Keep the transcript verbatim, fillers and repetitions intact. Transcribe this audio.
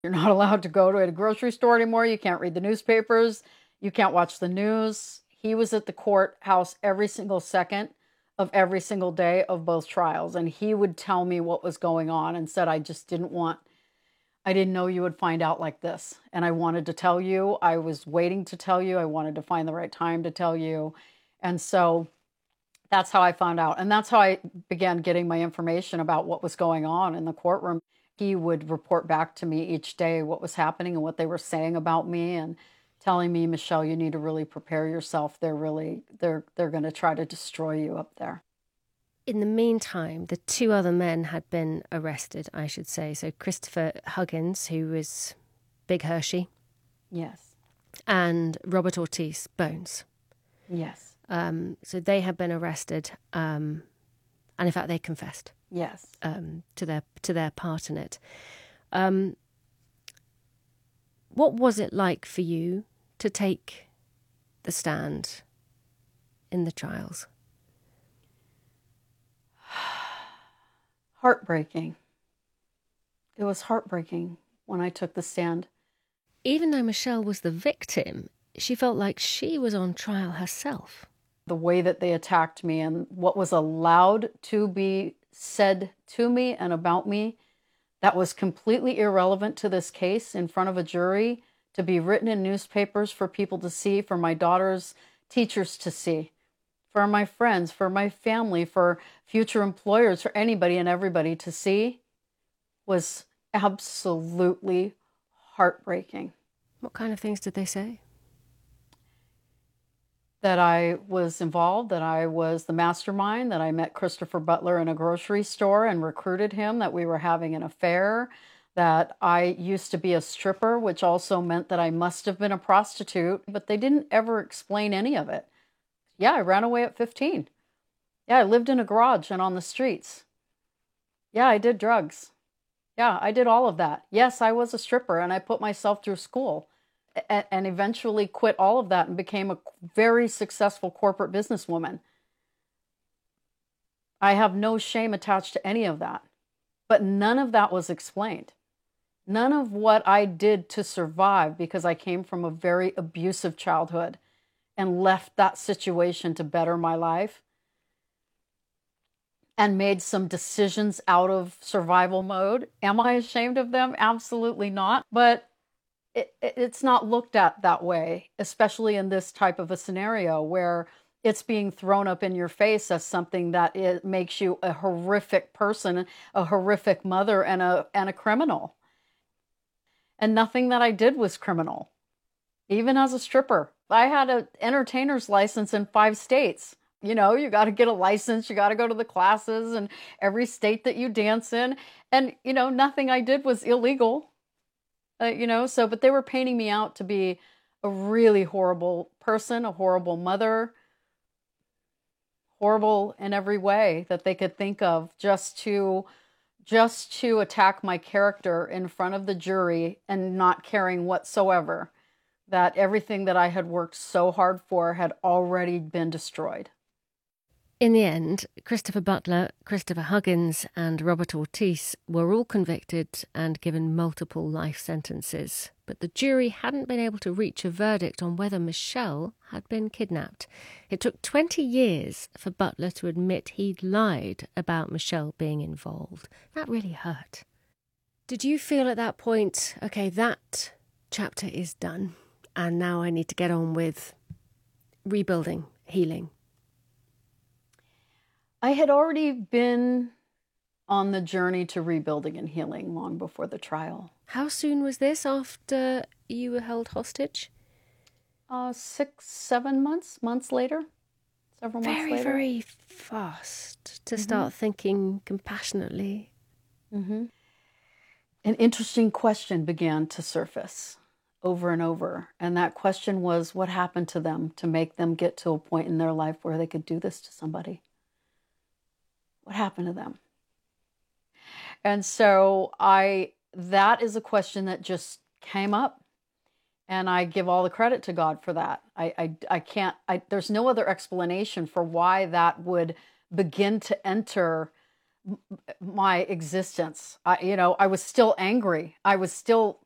You're not allowed to go to a grocery store anymore. You can't read the newspapers. You can't watch the news. He was at the courthouse every single second of every single day of both trials. And he would tell me what was going on and said, I just didn't want, I didn't know you would find out like this. And I wanted to tell you. I was waiting to tell you. I wanted to find the right time to tell you. And so that's how I found out. And that's how I began getting my information about what was going on in the courtroom. He would report back to me each day what was happening and what they were saying about me and telling me, Michelle, you need to really prepare yourself. They're really, they're, they're going to try to destroy you up there. In the meantime, the two other men had been arrested, I should say. So Christopher Huggins, who was Big Hershey. Yes. And Robert Ortiz, Bones. Yes. Um, so they had been arrested. Um, and in fact, they confessed. Yes. Um, to their to their part in it. Um, what was it like for you to take the stand in the trials? Heartbreaking. It was heartbreaking when I took the stand. Even though Michelle was the victim, she felt like she was on trial herself. The way that they attacked me and what was allowed to be said to me and about me, that was completely irrelevant to this case in front of a jury, to be written in newspapers for people to see, for my daughter's teachers to see, for my friends, for my family, for future employers, for anybody and everybody to see, was absolutely heartbreaking. What kind of things did they say? That I was involved, that I was the mastermind, that I met Christopher Butler in a grocery store and recruited him, that we were having an affair, that I used to be a stripper, which also meant that I must have been a prostitute, but they didn't ever explain any of it. Yeah, I ran away at fifteen. Yeah, I lived in a garage and on the streets. Yeah, I did drugs. Yeah, I did all of that. Yes, I was a stripper and I put myself through school and, and eventually quit all of that and became a very successful corporate businesswoman. I have no shame attached to any of that, but none of that was explained. None of what I did to survive, because I came from a very abusive childhood and left that situation to better my life and made some decisions out of survival mode. Am I ashamed of them? Absolutely not. But it, it, it's not looked at that way, especially in this type of a scenario where it's being thrown up in your face as something that it makes you a horrific person, a horrific mother, and a and a criminal. And nothing that I did was criminal. Even as a stripper, I had an entertainer's license in five states. You know, you got to get a license, you got to go to the classes in every state that you dance in. And, you know, nothing I did was illegal, uh, you know, so, but they were painting me out to be a really horrible person, a horrible mother, horrible in every way that they could think of, just to, just to attack my character in front of the jury and not caring whatsoever that everything that I had worked so hard for had already been destroyed. In the end, Christopher Butler, Christopher Huggins and Robert Ortiz were all convicted and given multiple life sentences. But the jury hadn't been able to reach a verdict on whether Michelle had been kidnapped. It took twenty years for Butler to admit he'd lied about Michelle being involved. That really hurt. Did you feel at that point, okay, that chapter is done, and now I need to get on with rebuilding, healing? I had already been on the journey to rebuilding and healing long before the trial. How soon was this after you were held hostage? Uh, six, seven months, months later, several months very, later. Very, very fast to mm-hmm. start thinking compassionately. Mm-hmm. An interesting question began to surface over and over. And that question was, what happened to them to make them get to a point in their life where they could do this to somebody? What happened to them? And so I, that is a question that just came up, and I give all the credit to God for that. I, I, I can't, I, there's no other explanation for why that would begin to enter my existence. I, you know, I was still angry. I was still